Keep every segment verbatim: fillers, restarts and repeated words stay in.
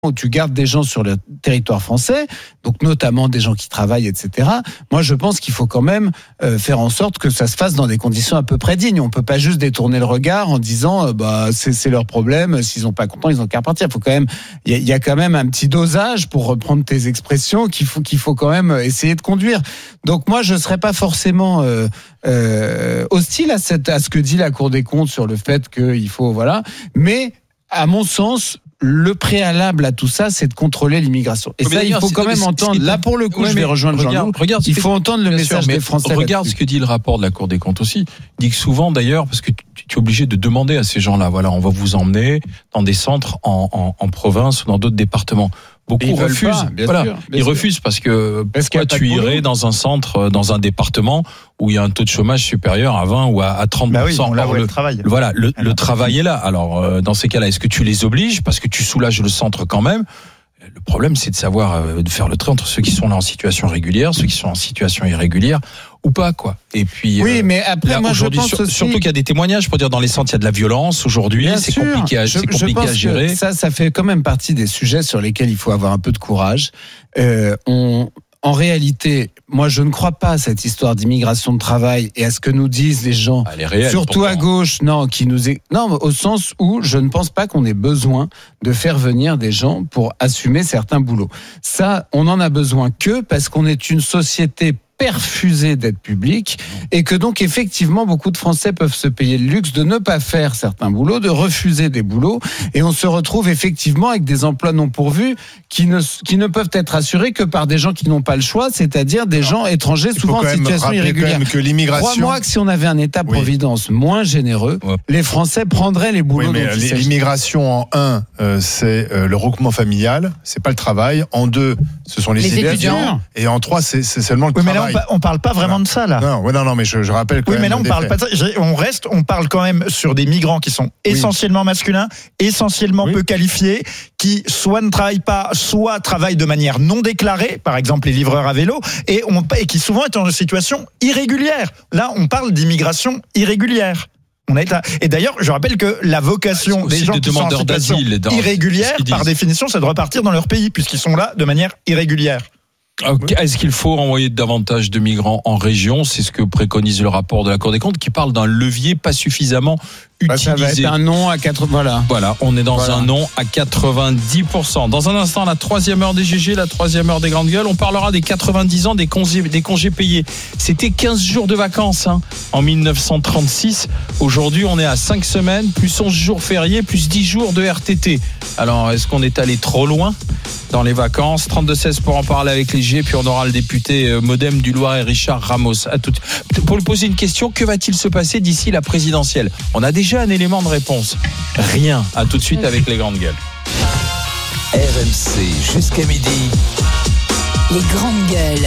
où tu gardes des gens sur le territoire français, donc notamment des gens qui travaillent, et cetera. Moi, je pense qu'il faut quand même euh, faire en sorte que ça se fasse dans des conditions à peu près dignes. On peut pas juste détourner le regard en disant euh, bah c'est, c'est leur problème, s'ils ont pas content, ils ont qu'à repartir. Il faut quand même, il y, y a quand même un petit dosage, pour reprendre tes expressions, qu'il faut qu'il faut quand même essayer de conduire. Donc moi, je serais pas forcément euh, euh, hostile à cette à ce que dit la Cour des comptes sur le fait qu'il faut voilà, mais à mon sens, le préalable à tout ça, c'est de contrôler l'immigration. Et mais ça, il faut quand même entendre. Là, pour le coup, ouais, je vais rejoindre Jean-Loup. Regarde, il faut entendre le message sûr, des Français. Regarde ce que dit le rapport de la Cour des comptes aussi. Il dit que souvent, d'ailleurs, parce que tu, tu es obligé de demander à ces gens-là, voilà, on va vous emmener dans des centres en, en, en province ou dans d'autres départements. Beaucoup refusent. Pas, voilà, sûr, ils sûr. refusent parce que parce pourquoi tu irais dans un centre, dans un département où il y a un taux de chômage supérieur à vingt ou à, à trente pour cent. Bah oui, on le, le travail. Voilà, le, le travail est là. Alors, euh, dans ces cas-là, est-ce que tu les obliges parce que tu soulages le centre quand même? Le problème, c'est de savoir, euh, de faire le trait entre ceux qui sont là en situation régulière, ceux qui sont en situation irrégulière ou pas, quoi. Et puis, oui, euh, mais après, là, moi, je pense sur, aussi... surtout qu'il y a des témoignages pour dire dans les centres, il y a de la violence aujourd'hui. Bien c'est sûr. compliqué, à, je, c'est compliqué je pense à gérer. Que ça, ça fait quand même partie des sujets sur lesquels il faut avoir un peu de courage. Euh, on, en réalité, moi, je ne crois pas à cette histoire d'immigration de travail et à ce que nous disent les gens, Elle est réelle, surtout pourtant. à gauche, non, qui nous est, non, au sens où je ne pense pas qu'on ait besoin de faire venir des gens pour assumer certains boulots. Ça, on en a besoin que parce qu'on est une société perfusée d'aide publique et que donc effectivement beaucoup de Français peuvent se payer le luxe de ne pas faire certains boulots, de refuser des boulots et on se retrouve effectivement avec des emplois non pourvus qui ne, qui ne peuvent être assurés que par des gens qui n'ont pas le choix, c'est-à-dire des gens étrangers souvent en situation irrégulière. Que l'immigration... Crois-moi que si on avait un État-providence oui. moins généreux, ouais. les Français prendraient les boulots. Oui, mais dont l'immigration en un, euh, c'est euh, le regroupement familial, c'est pas le travail. En deux, ce sont les, les étudiants. Et en trois, c'est, c'est seulement le oui, travail. Mais là, on parle pas vraiment voilà. de ça là. Non, ouais, non, non, mais je, je rappelle. Quand oui, même mais là on parle faits. pas de ça. On reste, on parle quand même sur des migrants qui sont essentiellement oui. masculins, essentiellement oui. peu qualifiés, qui soit ne travaillent pas, soit travaillent de manière non déclarée, par exemple les livreurs à vélo, et, on, et qui souvent est en situation irrégulière. Là, on parle d'immigration irrégulière. On est là. Et d'ailleurs, je rappelle que la vocation des gens qui sont en situation irrégulière, par définition, c'est de repartir dans leur pays, puisqu'ils sont là de manière irrégulière. Okay. Est-ce qu'il faut envoyer davantage de migrants en région? C'est ce que préconise le rapport de la Cour des comptes, qui parle d'un levier pas suffisamment utilisé. Bah, ça va être un non à quatre. Voilà. Voilà, on est dans voilà. un non à quatre-vingt-dix pour cent. Dans un instant, la troisième heure des G G, la troisième heure des grandes gueules, on parlera des quatre-vingt-dix ans des congés, des congés payés. C'était quinze jours de vacances hein, en dix-neuf cent trente-six. Aujourd'hui, on est à cinq semaines, plus onze jours fériés, plus dix jours de R T T. Alors, est-ce qu'on est allé trop loin dans les vacances? Trente-deux seize pour en parler avec les G, puis on aura le député Modem du Loiret, Richard Ramos. À tout... Pour lui poser une question, que va-t-il se passer d'ici la présidentielle? On a déjà un élément de réponse. Rien. À tout de suite avec les grandes gueules. R M C jusqu'à midi. Les grandes gueules.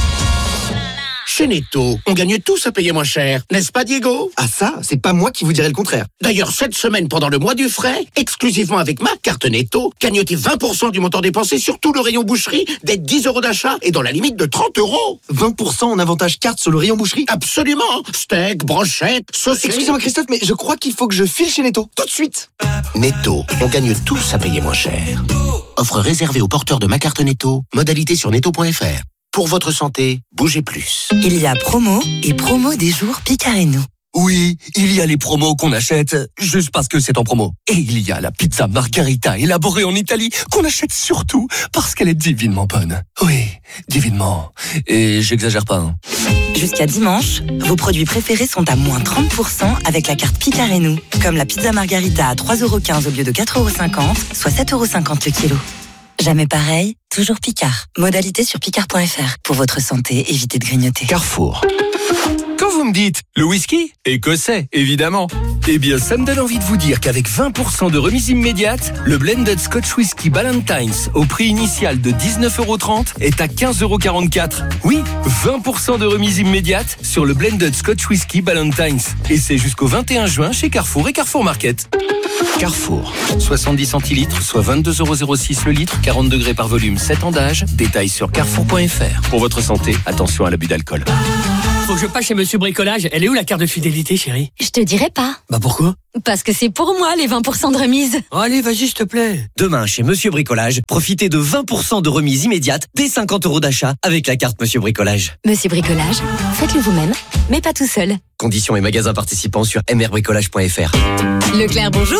Chez Netto, on gagne tous à payer moins cher, n'est-ce pas Diego? Ah ça, c'est pas moi qui vous dirais le contraire. D'ailleurs, cette semaine, pendant le mois du frais, exclusivement avec ma carte Netto, gagnez vingt pour cent du montant dépensé sur tout le rayon boucherie, des dix euros d'achat et dans la limite de trente euros. vingt pour cent en avantage carte sur le rayon boucherie? Absolument. Steak, brochette, saucisse... Excusez-moi Christophe, mais je crois qu'il faut que je file chez Netto, tout de suite. Netto, on gagne tous à payer moins cher. Offre réservée aux porteurs de ma carte Netto, modalité sur netto point f r. Pour votre santé, bougez plus. Il y a promo et promo des jours Picareno. Oui, il y a les promos qu'on achète juste parce que c'est en promo. Et il y a la pizza margarita élaborée en Italie qu'on achète surtout parce qu'elle est divinement bonne. Oui, divinement. Et j'exagère pas. Hein. Jusqu'à dimanche, vos produits préférés sont à moins trente pour cent avec la carte Picareno. Comme la pizza margarita à trois euros quinze au lieu de quatre euros cinquante, soit sept euros cinquante le kilo. Jamais pareil, toujours Picard. Modalité sur picard point f r. Pour votre santé, évitez de grignoter. Carrefour. Quand vous me dites le whisky, écossais, évidemment. Eh bien, ça me donne envie de vous dire qu'avec vingt pour cent de remise immédiate, le blended Scotch Whisky Ballantines, au prix initial de dix-neuf euros trente, est à quinze euros quarante-quatre. Oui, vingt pour cent de remise immédiate sur le blended Scotch Whisky Ballantines. Et c'est jusqu'au vingt et un juin chez Carrefour et Carrefour Market. Carrefour, soixante-dix centilitres, soit vingt-deux euros zéro six le litre, quarante degrés par volume, sept ans d'âge. Détails sur carrefour point f r. Pour votre santé, attention à l'abus d'alcool. Faut que je passe chez Monsieur Bricolage. Elle est où la carte de fidélité, chérie? Je te dirai pas. Bah pourquoi? Parce que c'est pour moi les vingt pour cent de remise. Oh, allez, vas-y, s'il te plaît. Demain, chez Monsieur Bricolage, profitez de vingt pour cent de remise immédiate dès cinquante euros d'achat avec la carte Monsieur Bricolage. Monsieur Bricolage, faites-le vous-même, mais pas tout seul. Conditions et magasins participants sur m r bricolage point f r. Leclerc, bonjour.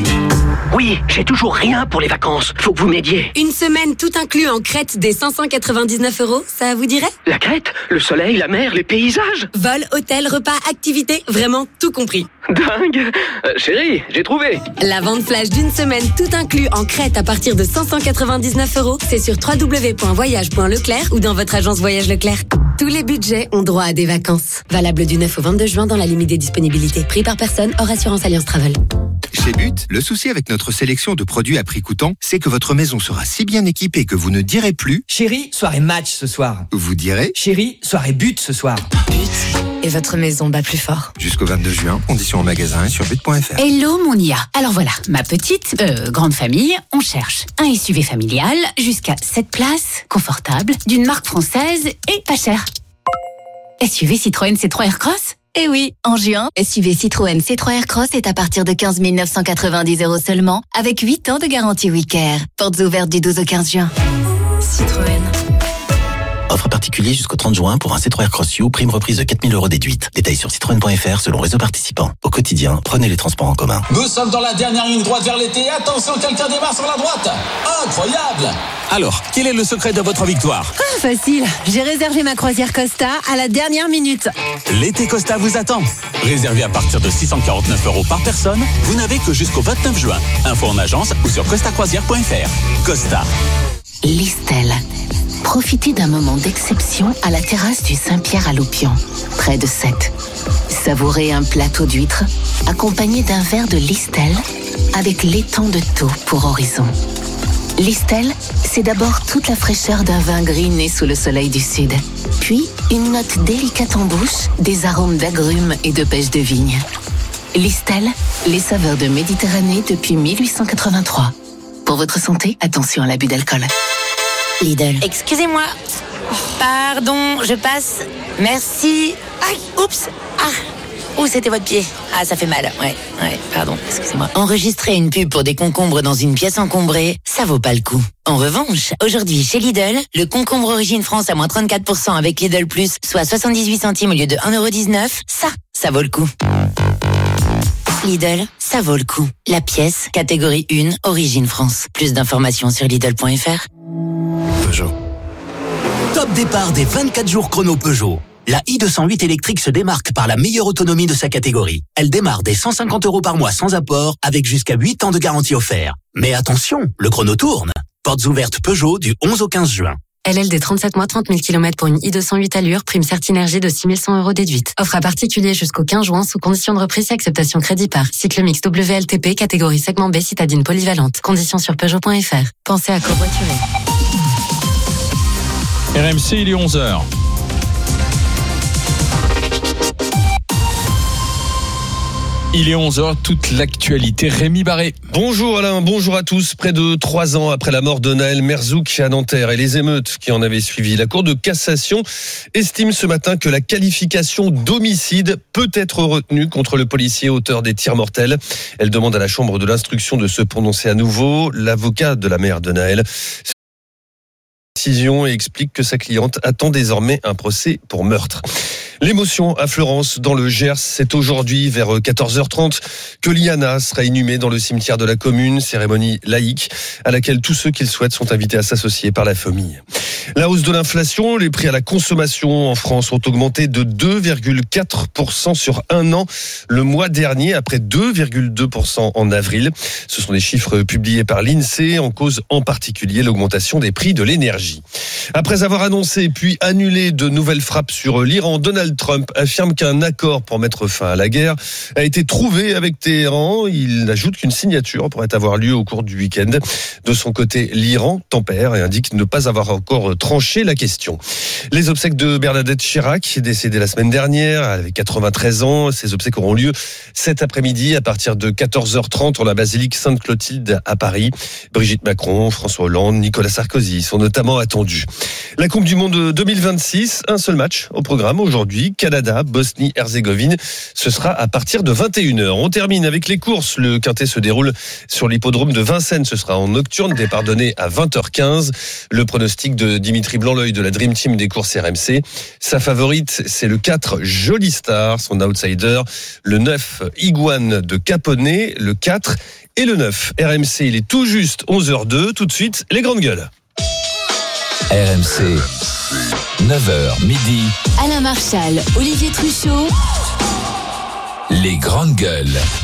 Oui, j'ai toujours rien pour les vacances. Faut que vous m'aidiez. Une semaine tout inclus en Crète des cinq cent quatre-vingt-dix-neuf euros, ça vous dirait? La Crète, le soleil, la mer, les paysages. Vol, hôtel, repas, activités, vraiment tout compris. Dingue. Euh, chérie, j'ai trouvé. La vente flash d'une semaine tout inclus en Crète à partir de cinq cent quatre-vingt-dix-neuf euros, c'est sur w w w point voyage point leclerc ou dans votre agence Voyage Leclerc. Tous les budgets ont droit à des vacances. Valable du neuf au vingt-deux juin dans la limite des disponibilités. Prix par personne, hors assurance Alliance Travel. Chez But, le souci avec notre sélection de produits à prix coûtant, c'est que votre maison sera si bien équipée que vous ne direz plus « Chérie, soirée match ce soir ». Vous direz « Chérie, soirée but ce soir ». But. Et votre maison bat plus fort. Jusqu'au vingt-deux juin, conditions en magasin et sur but point f r. Hello mon I A. Alors voilà, ma petite, euh, grande famille, on cherche un S U V familial jusqu'à sept places, confortable, d'une marque française et pas cher. S U V Citroën C trois Aircross ? Eh oui, en juin, S U V Citroën C trois Aircross est à partir de quinze mille neuf cent quatre-vingt-dix euros seulement, avec huit ans de garantie WeCare. Portes ouvertes du douze au quinze juin. Citroën. Offre particulier jusqu'au trente juin pour un C trois Aircross U, prime reprise de quatre mille euros déduite. Détails sur citroën point f r selon réseau participant. Au quotidien, prenez les transports en commun. Nous sommes dans la dernière ligne droite vers l'été. Attention, quelqu'un démarre sur la droite. Incroyable! Alors, quel est le secret de votre victoire? Ah, facile. J'ai réservé ma croisière Costa à la dernière minute. L'été Costa vous attend. Réservé à partir de six cent quarante-neuf euros par personne, vous n'avez que jusqu'au vingt-neuf juin. Info en agence ou sur costa croisière point f r. Costa. Listel. Profitez d'un moment d'exception à la terrasse du Saint-Pierre à Loupian, près de Sète. Savourez un plateau d'huîtres accompagné d'un verre de Listel avec l'étang de Thau pour horizon. Listel, c'est d'abord toute la fraîcheur d'un vin gris né sous le soleil du sud. Puis, une note délicate en bouche, des arômes d'agrumes et de pêche de vigne. Listel, les saveurs de Méditerranée depuis mille huit cent quatre-vingt-trois. Pour votre santé, attention à l'abus d'alcool. Lidl. Excusez-moi. Pardon, je passe. Merci. Aïe, oups. Ah. Ouh, c'était votre pied. Ah, ça fait mal. Ouais, ouais, pardon, excusez-moi. Enregistrer une pub pour des concombres dans une pièce encombrée, ça vaut pas le coup. En revanche, aujourd'hui chez Lidl, le concombre Origine France à moins trente-quatre pour cent avec Lidl Plus, soit soixante-dix-huit centimes au lieu de un euro dix-neuf, ça, ça vaut le coup. Lidl, ça vaut le coup. La pièce, catégorie un, Origine France. Plus d'informations sur lidl point f r. Peugeot. Top départ des vingt-quatre jours chrono Peugeot. La i deux cent huit électrique se démarque par la meilleure autonomie de sa catégorie. Elle démarre dès cent cinquante euros par mois sans apport, avec jusqu'à huit ans de garantie offerte. Mais attention, le chrono tourne. Portes ouvertes Peugeot du onze au quinze juin. L L D trente-sept mois, trente mille kilomètres pour une i deux cent huit allure, prime Certinergie de six mille cent euros déduite. Offre à particulier jusqu'au quinze juin sous condition de reprise et acceptation crédit par. Cycle mix W L T P, catégorie segment B, citadine polyvalente. Conditions sur Peugeot point f r. Pensez à covoiturer. R M C, il est onze heures. Il est onze heures, toute l'actualité. Rémi Barré. Bonjour Alain, bonjour à tous. Près de trois ans après la mort de Naël Merzouk à Nanterre et les émeutes qui en avaient suivi, la Cour de cassation estime ce matin que la qualification d'homicide peut être retenue contre le policier auteur des tirs mortels. Elle demande à la Chambre de l'instruction de se prononcer à nouveau. L'avocat de la mère de Naël décision et explique que sa cliente attend désormais un procès pour meurtre. L'émotion à Fleurance, dans le Gers, c'est aujourd'hui vers quatorze heures trente que Liana sera inhumée dans le cimetière de la commune, cérémonie laïque à laquelle tous ceux qui le souhaitent sont invités à s'associer par la famille. La hausse de l'inflation, les prix à la consommation en France ont augmenté de deux virgule quatre pour cent sur un an le mois dernier, après deux virgule deux pour cent en avril. Ce sont des chiffres publiés par l'INSEE, en cause en particulier l'augmentation des prix de l'énergie. Après avoir annoncé puis annulé de nouvelles frappes sur l'Iran, Donald Trump affirme qu'un accord pour mettre fin à la guerre a été trouvé avec Téhéran. Il ajoute qu'une signature pourrait avoir lieu au cours du week-end. De son côté, l'Iran tempère et indique ne pas avoir encore trancher la question. Les obsèques de Bernadette Chirac, décédée la semaine dernière, elle avait quatre-vingt-treize ans. Ces obsèques auront lieu cet après-midi à partir de quatorze heures trente dans la basilique Sainte-Clotilde à Paris. Brigitte Macron, François Hollande, Nicolas Sarkozy sont notamment attendus. La Coupe du Monde deux mille vingt-six, un seul match au programme aujourd'hui, Canada, Bosnie-Herzégovine. Ce sera à partir de vingt et une heures. On termine avec les courses. Le quintet se déroule sur l'hippodrome de Vincennes. Ce sera en nocturne, départ donné à vingt heures quinze. Le pronostic de Dimitri Blanc-L'œil de la Dream Team des courses R M C. Sa favorite, c'est le quatre, Jolie Star. Son outsider, le neuf, Iguane de Caponnet. Le quatre et le neuf. R M C, il est tout juste onze heures deux. Tout de suite, les grandes gueules. R M C, neuf heures midi. Alain Marchal, Olivier Truchot. Les grandes gueules.